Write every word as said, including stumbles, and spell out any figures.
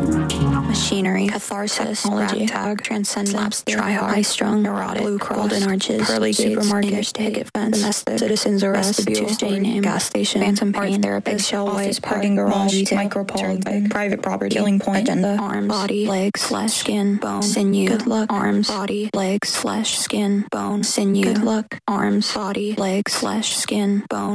Machinery, catharsis, technology, ragtag, transcendence, try-hard, high-strung, neurotic, blue cross, golden arches, pearly supermarket, interstate, picket fence, domestic, citizens arrest, Tuesday name, gas station, phantom pain, therapist, shell white, parking garage, micropole, private property, killing point, agenda, arms, body, legs, flesh, skin, bone, sinew, good luck, arms, body, legs, flesh, skin, bone, sinew, good luck, arms, body, legs, flesh, skin, bone.